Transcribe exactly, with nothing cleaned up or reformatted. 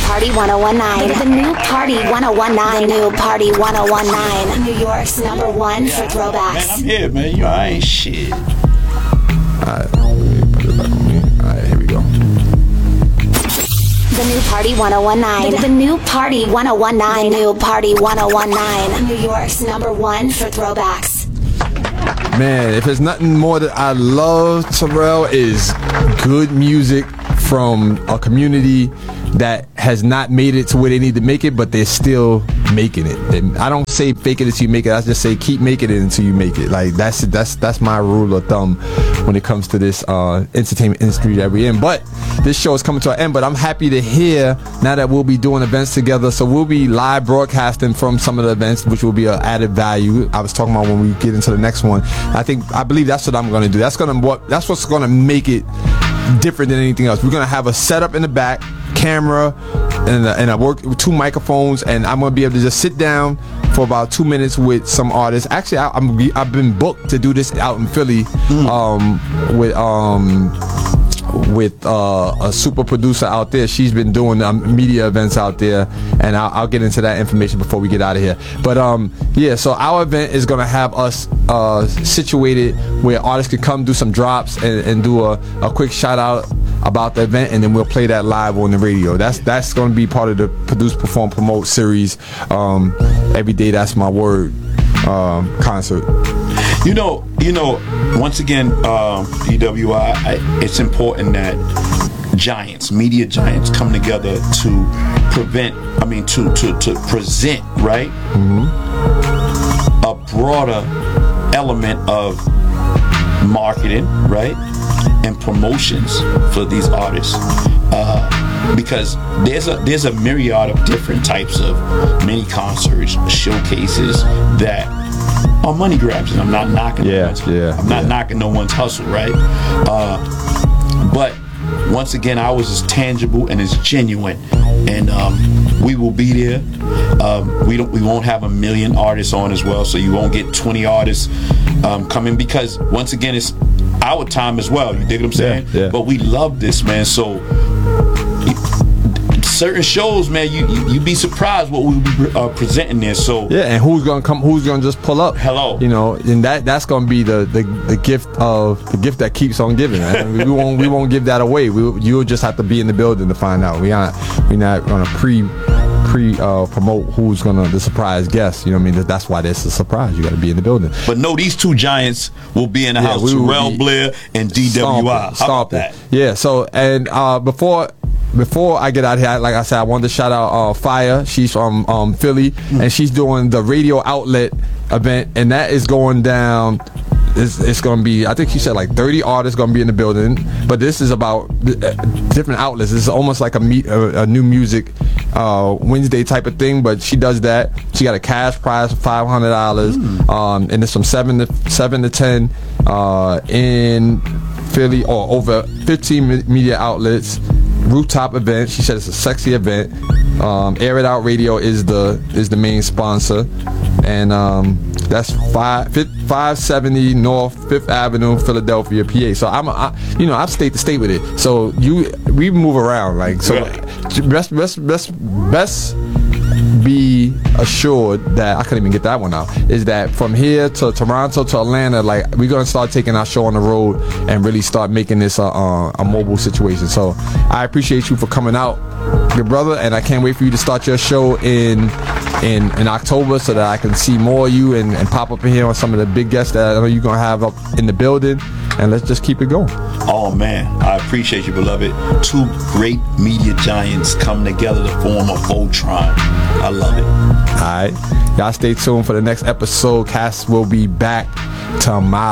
Party ten nineteen. The new Party ten nineteen. The new Party ten nineteen. New York's number one for throwbacks. Man, I'm here, man. You know, I ain't shit. Alright, put it back on me. Alright, here we go. The new Party ten nineteen. The new Party ten nineteen. The new Party ten nineteen. New York's number one for throwbacks. Man, if there's nothing more that I love, Terrell, is good music from a community that has not made it to where they need to make it, but they're still making it. And I don't say fake it until you make it. I just say keep making it until you make it. Like that's that's that's my rule of thumb when it comes to this uh, entertainment industry that we're in. But this show is coming to an end. But I'm happy to hear now that we'll be doing events together. So we'll be live broadcasting from some of the events, which will be an added value. I was talking about when we get into the next one. I think I believe that's what I'm going to do. That's going to what that's what's going to make it different than anything else. We're going to have a setup in the back, camera, and a, and I work with two microphones, and I'm going to be able to just sit down for about two minutes with some artists. Actually, I, I'm I've been booked to do this out in Philly mm. um, with um. with uh, a super producer out there. She's been doing um, media events out there, and I'll, I'll get into that information before we get out of here. But um, yeah, so our event is going to have us uh, situated where artists can come do some drops and, and do a, a quick shout out about the event, and then we'll play that live on the radio. That's that's going to be part of the Produce, Perform, Promote series. Um, every day, that's my word um, concert. You know, you know. Once again, um, D W I, I, it's important that giants, media giants, come together to prevent. I mean, to to to present right mm-hmm. a broader element of marketing, right, and promotions for these artists. Uh, because there's a there's a myriad of different types of mini concerts, showcases that are money grabs, and I'm not knocking yeah, no one's, yeah, I'm not yeah. knocking no one's hustle, right? Uh, but once again, ours is tangible and it's genuine, and um, we will be there. Um, we don't we won't have a million artists on as well, so you won't get twenty artists um, coming, because once again, it's our time as well. You dig what I'm saying? Yeah, yeah. But we love this, man. So certain shows, man, you you you'd be surprised what we'll be uh, presenting there. So yeah, and who's gonna come? Who's gonna just pull up? Hello, you know, and that that's gonna be the, the, the gift of the gift that keeps on giving. Right? we won't we won't give that away. We you'll just have to be in the building to find out. We aren't we're not gonna pre pre uh, promote who's gonna the surprise guest. You know what I mean? That's why there's a surprise. You got to be in the building. But no, these two giants will be in the yeah, house. Terrell Blair and D W I. How about that? Yeah. So and uh, before. Before I get out here, like I said, I wanted to shout out uh, Fire. She's from um, Philly, mm. and she's doing the radio outlet event, and that is going down. It's, it's going to be, I think she said like thirty artists going to be in the building, but this is about uh, different outlets. It's almost like a, me, a, a new music uh, Wednesday type of thing, but she does that. She got a cash prize of five hundred dollars, mm. um, and it's from seven to seven to ten uh, in Philly, or over fifteen media outlets. Rooftop event. She said it's a sexy event. Um, Air It Out Radio is the is the main sponsor, and um, that's five five seventy North Fifth Avenue, Philadelphia, P A. So I'm, I, you know, I've state to state with it. So you, we move around like so. Really? Best best best best be assured that I couldn't even get that one out. Is that from here to Toronto to Atlanta, like we're gonna start taking our show on the road and really start making this a, a, a mobile situation. So I appreciate you for coming out, good brother, and I can't wait for you to start your show in in in October so that I can see more of you and, and pop up in here on some of the big guests that I know you're gonna have up in the building, and let's just keep it going. Oh man, I appreciate you, beloved. Two great media giants come together to form a Voltron. I love it. All right, y'all stay tuned for the next episode. Cass will be back tomorrow.